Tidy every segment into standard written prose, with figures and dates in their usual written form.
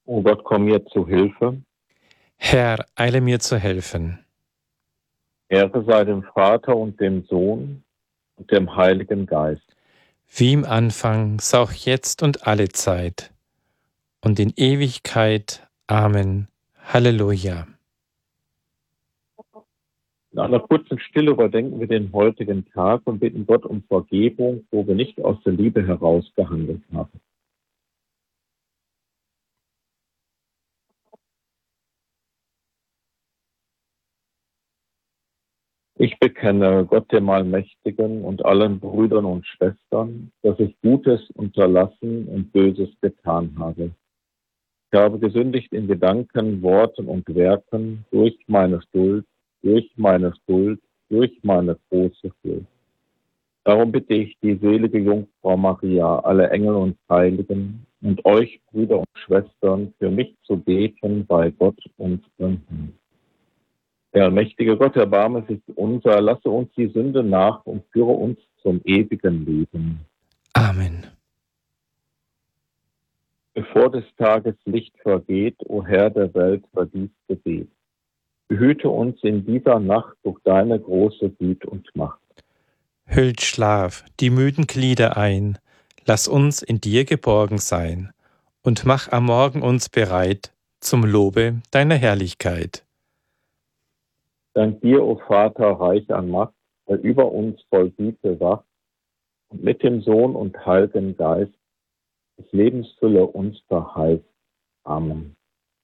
O Gott, komm mir zu Hilfe. Herr, eile mir zu helfen. Ehre sei dem Vater und dem Sohn und dem Heiligen Geist. Wie im Anfang, so auch jetzt und alle Zeit und in Ewigkeit. Amen. Halleluja. In einer kurzen Stille überdenken wir den heutigen Tag und bitten Gott um Vergebung, wo wir nicht aus der Liebe heraus gehandelt haben. Ich bekenne Gott dem Allmächtigen und allen Brüdern und Schwestern, dass ich Gutes unterlassen und Böses getan habe. Ich habe gesündigt in Gedanken, Worten und Werken durch meine Schuld, durch meine große Schuld. Darum bitte ich die selige Jungfrau Maria, alle Engel und Heiligen und euch, Brüder und Schwestern, für mich zu beten bei Gott unserem Herrn. Der allmächtige Gott, erbarme sich unser, lasse uns die Sünde nach und führe uns zum ewigen Leben. Amen. Bevor des Tages Licht vergeht, o Herr der Welt, verdies Gebet. Behüte uns in dieser Nacht durch deine große Güte und Macht. Hüllt Schlaf die müden Glieder ein, lass uns in dir geborgen sein und mach am Morgen uns bereit zum Lobe deiner Herrlichkeit. Dank dir, o Vater, reich an Macht, der über uns voll Güte wacht und mit dem Sohn und Heiligen Geist des Lebensfülle uns verheißt. Amen.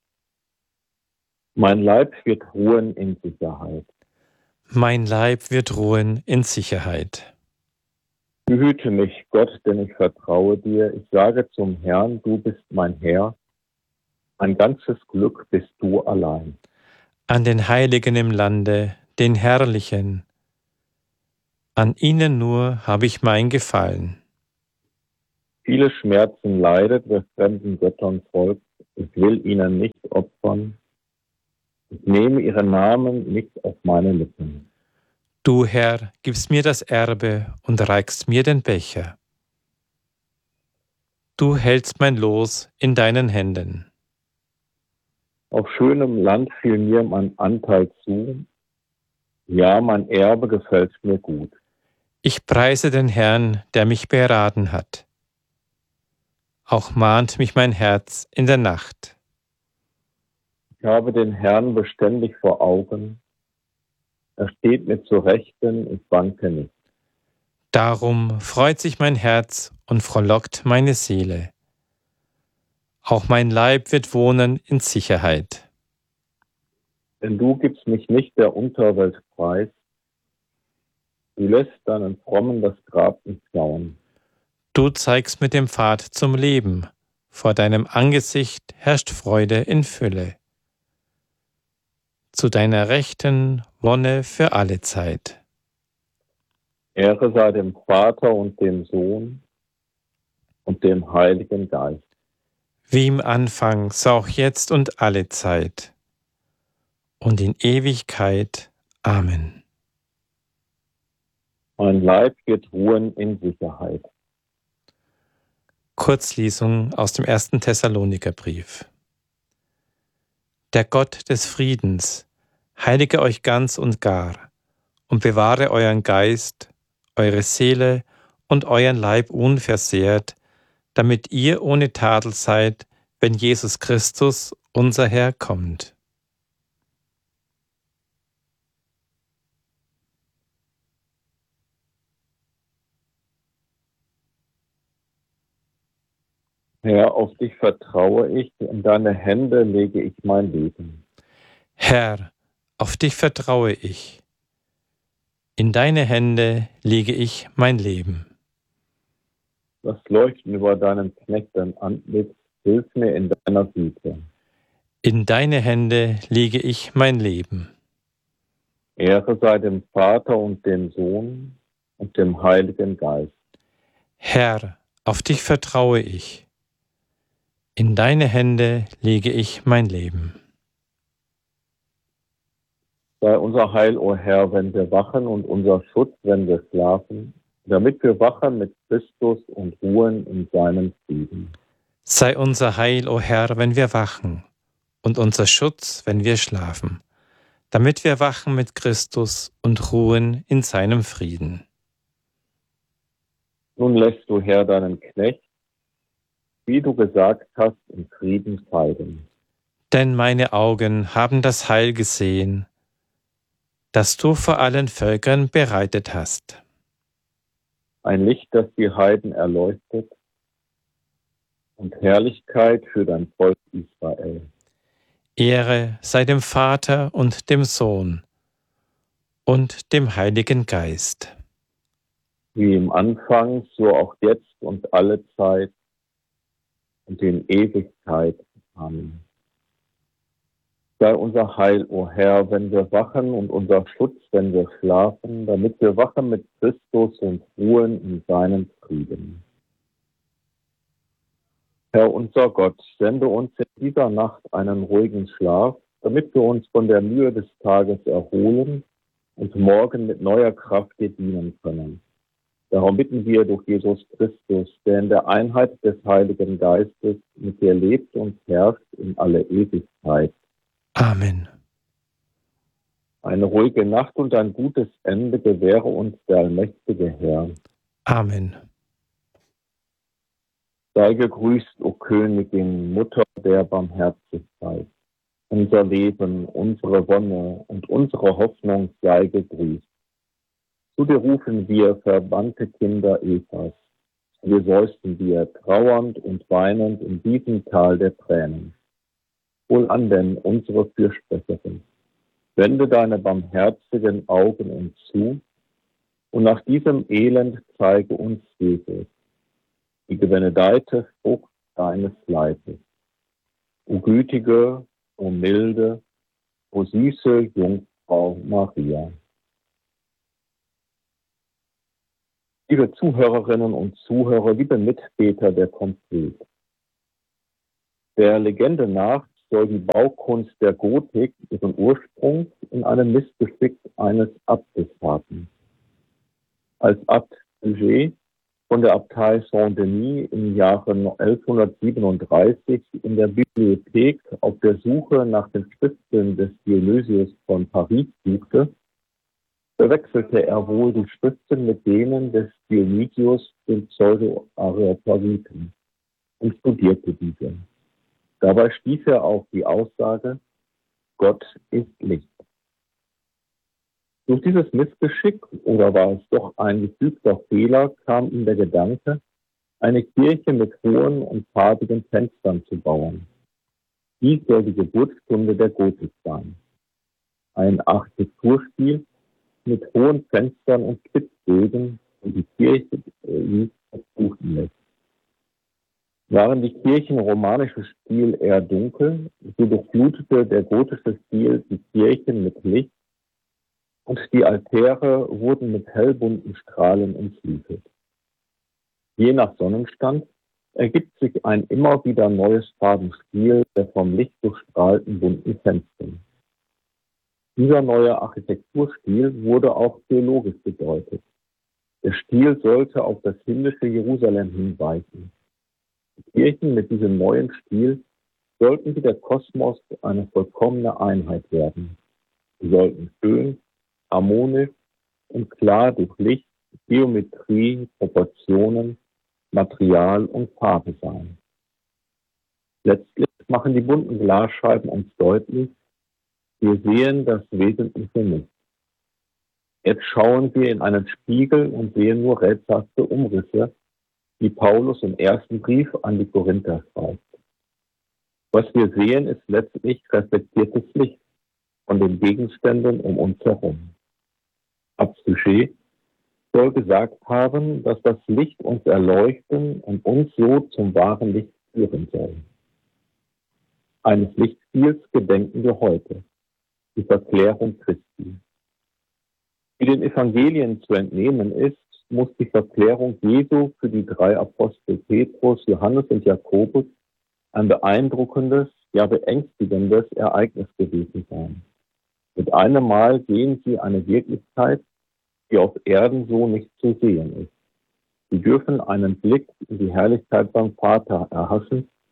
Mein Leib wird ruhen in Sicherheit. Mein Leib wird ruhen in Sicherheit. Behüte mich, Gott, denn ich vertraue dir. Ich sage zum Herrn, du bist mein Herr. Mein ganzes Glück bist du allein. An den Heiligen im Lande, den Herrlichen, an ihnen nur habe ich mein Gefallen. Viele Schmerzen leidet, wer fremden Göttern folgt. Ich will ihnen nicht opfern. Ich nehme ihren Namen nicht auf meine Lippen. Du, Herr, gibst mir das Erbe und reichst mir den Becher. Du hältst mein Los in deinen Händen. Auf schönem Land fiel mir mein Anteil zu. Ja, mein Erbe gefällt mir gut. Ich preise den Herrn, der mich beraten hat. Auch mahnt mich mein Herz in der Nacht. Ich habe den Herrn beständig vor Augen. Er steht mir zur Rechten, ich wanke nicht. Darum freut sich mein Herz und frohlockt meine Seele. Auch mein Leib wird wohnen in Sicherheit. Denn du gibst mich nicht der Unterwelt preis. Du lässt deinen Frommen das Grab nicht schauen. Du zeigst mir den Pfad zum Leben. Vor deinem Angesicht herrscht Freude in Fülle. Zu deiner Rechten Wonne für alle Zeit. Ehre sei dem Vater und dem Sohn und dem Heiligen Geist. Wie im Anfang, so auch jetzt und alle Zeit. Und in Ewigkeit. Amen. Mein Leib wird ruhen in Sicherheit. Kurzlesung aus dem 1. Thessalonikerbrief. Der Gott des Friedens heilige euch ganz und gar und bewahre euren Geist, eure Seele und euren Leib unversehrt, damit ihr ohne Tadel seid, wenn Jesus Christus, unser Herr, kommt. Herr, auf dich vertraue ich, in deine Hände lege ich mein Leben. Herr, auf dich vertraue ich. In deine Hände lege ich mein Leben. Das Leuchten über deinem Knechten Antlitz, hilf mir in deiner Güte. In deine Hände lege ich mein Leben. Ehre sei dem Vater und dem Sohn und dem Heiligen Geist. Herr, auf dich vertraue ich. In deine Hände lege ich mein Leben. Sei unser Heil, o Herr, wenn wir wachen und unser Schutz, wenn wir schlafen, damit wir wachen mit Christus und ruhen in seinem Frieden. Sei unser Heil, o Herr, wenn wir wachen, und unser Schutz, wenn wir schlafen, damit wir wachen mit Christus und ruhen in seinem Frieden. Nun lässt du, Herr, deinen Knecht, wie du gesagt hast, in Frieden scheiden. Denn meine Augen haben das Heil gesehen, das du vor allen Völkern bereitet hast. Ein Licht, das die Heiden erleuchtet, und Herrlichkeit für dein Volk Israel. Ehre sei dem Vater und dem Sohn und dem Heiligen Geist. Wie im Anfang, so auch jetzt und alle Zeit und in Ewigkeit. Amen. Sei unser Heil, o Herr, wenn wir wachen, und unser Schutz, wenn wir schlafen, damit wir wachen mit Christus und ruhen in seinem Frieden. Herr unser Gott, sende uns in dieser Nacht einen ruhigen Schlaf, damit wir uns von der Mühe des Tages erholen und morgen mit neuer Kraft dir dienen können. Darum bitten wir durch Jesus Christus, der in der Einheit des Heiligen Geistes mit dir lebt und herrscht in alle Ewigkeit. Amen. Eine ruhige Nacht und ein gutes Ende gewähre uns der allmächtige Herr. Amen. Sei gegrüßt, o Königin, Mutter der Barmherzigkeit. Unser Leben, unsere Wonne und unsere Hoffnung sei gegrüßt. Zu dir rufen wir, verbannte Kinder Evas. Wir seufzen dir, trauernd und weinend in diesem Tal der Tränen. Wohlan denn, unsere Fürsprecherin, wende deine barmherzigen Augen uns zu und nach diesem Elend zeige uns Jesus, die gebenedeite Frucht deines Leibes. O gütige, o milde, o süße Jungfrau Maria. Liebe Zuhörerinnen und Zuhörer, liebe Mitbeter der Komplet. Der Legende nach soll die Baukunst der Gotik ihren Ursprung in einem Missgeschick eines Abtes haben. Als Abt Puget von der Abtei Saint-Denis im Jahre 1137 in der Bibliothek auf der Suche nach den Schriften des Dionysius von Paris suchte, verwechselte er wohl die Schriften mit denen des Dionysius, dem Pseudo-Areopagiten, und studierte diese. Dabei stieß er auf die Aussage, Gott ist Licht. Durch dieses Missgeschick, oder war es doch ein gefügter Fehler, kam ihm der Gedanke, eine Kirche mit hohen und farbigen Fenstern zu bauen. Dies soll die Geburtsstunde der Gotik sein. Ein Architekturstil mit hohen Fenstern und Spitzbögen, und die Kirche versuchen lässt. Waren die Kirchen romanisches Stil eher dunkel, so durchflutete der gotische Stil die Kirchen mit Licht und die Altäre wurden mit hellbunten Strahlen umflutet. Je nach Sonnenstand ergibt sich ein immer wieder neues Farbenspiel der vom Licht durchstrahlten bunten Fenstern. Dieser neue Architekturstil wurde auch theologisch bedeutet. Der Stil sollte auf das himmlische Jerusalem hinweisen. Die Kirchen mit diesem neuen Stil sollten wie der Kosmos eine vollkommene Einheit werden. Sie sollten schön, harmonisch und klar durch Licht, Geometrie, Proportionen, Material und Farbe sein. Letztlich machen die bunten Glasscheiben uns deutlich, wir sehen das Wesentliche nicht. Jetzt schauen wir in einen Spiegel und sehen nur rätselhafte Umrisse, die Paulus im ersten Brief an die Korinther schreibt. Was wir sehen, ist letztlich reflektiertes Licht von den Gegenständen um uns herum. Abt Puget soll gesagt haben, dass das Licht uns erleuchten und uns so zum wahren Licht führen soll. Eines Lichtstils gedenken wir heute, die Verklärung Christi. Wie den Evangelien zu entnehmen ist, muss die Verklärung Jesu für die drei Apostel Petrus, Johannes und Jakobus ein beeindruckendes, ja beängstigendes Ereignis gewesen sein. Mit einem Mal sehen sie eine Wirklichkeit, die auf Erden so nicht zu sehen ist. Sie dürfen einen Blick in die Herrlichkeit beim Vater erhaschen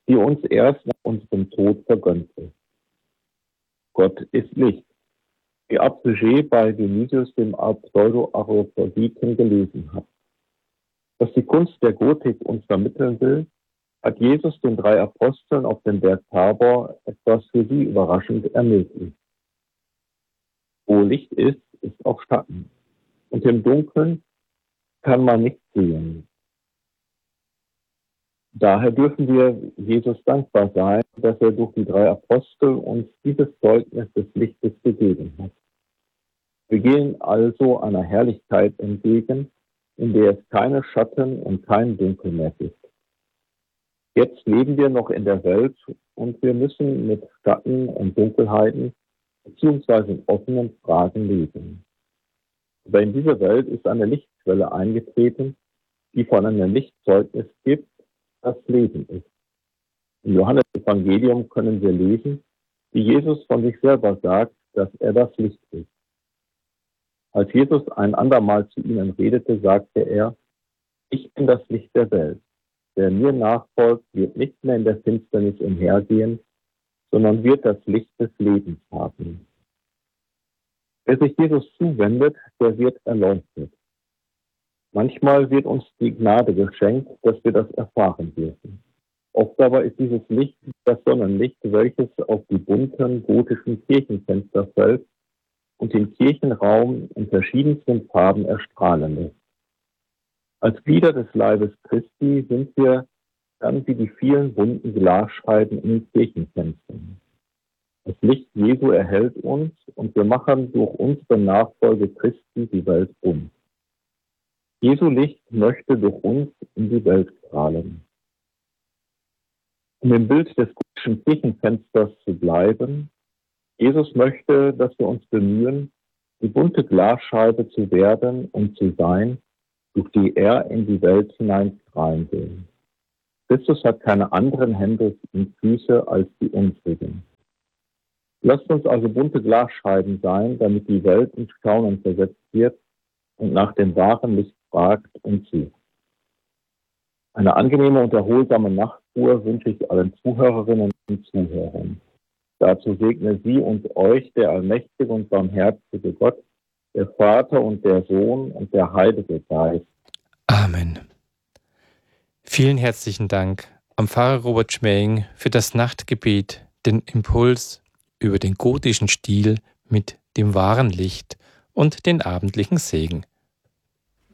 die uns erst nach unserem Tod vergönnt ist. Gott ist Licht. Wie Absujet bei Dionysius dem Pseudo-Areopagiten gelesen hat. Was die Kunst der Gotik uns vermitteln will, hat Jesus den 3 Aposteln auf dem Berg Tabor etwas für sie überraschend ermöglicht. Wo Licht ist, ist auch Schatten. Und im Dunkeln kann man nichts sehen. Daher dürfen wir Jesus dankbar sein, dass er durch die 3 Apostel uns dieses Zeugnis des Lichtes gegeben hat. Wir gehen also einer Herrlichkeit entgegen, in der es keine Schatten und kein Dunkel mehr gibt. Jetzt leben wir noch in der Welt und wir müssen mit Schatten und Dunkelheiten bzw. offenen Fragen leben. Aber in dieser Welt ist eine Lichtquelle eingetreten, die von einem Lichtzeugnis gibt, das Leben ist. Im Johannes-Evangelium können wir lesen, wie Jesus von sich selber sagt, dass er das Licht ist. Als Jesus ein andermal zu ihnen redete, sagte er, ich bin das Licht der Welt. Wer mir nachfolgt, wird nicht mehr in der Finsternis umhergehen, sondern wird das Licht des Lebens haben. Wer sich Jesus zuwendet, der wird erleuchtet. Manchmal wird uns die Gnade geschenkt, dass wir das erfahren dürfen. Oft aber ist dieses Licht das Sonnenlicht, welches auf die bunten gotischen Kirchenfenster fällt und den Kirchenraum in verschiedensten Farben erstrahlen lässt. Als Glieder des Leibes Christi sind wir dann wie die vielen bunten Glasscheiben in den Kirchenfenstern. Das Licht Jesu erhellt uns und wir machen durch unsere Nachfolge Christi die Welt bunt. Jesu Licht möchte durch uns in die Welt strahlen. Um im Bild des gotischen Kirchenfensters zu bleiben, Jesus möchte, dass wir uns bemühen, die bunte Glasscheibe zu werden und zu sein, durch die er in die Welt hineinstrahlen will. Christus hat keine anderen Hände und Füße als die unsrigen. Lasst uns also bunte Glasscheiben sein, damit die Welt in Staunen versetzt wird und nach dem wahren Licht fragt und sucht. Eine angenehme und erholsame Nachtruhe wünsche ich allen Zuhörerinnen und Zuhörern. Dazu segne Sie und euch der allmächtige und barmherzige Gott, der Vater und der Sohn und der Heilige Geist. Amen. Vielen herzlichen Dank am Pfarrer Robert Schmähing für das Nachtgebet, den Impuls über den gotischen Stil mit dem wahren Licht und den abendlichen Segen.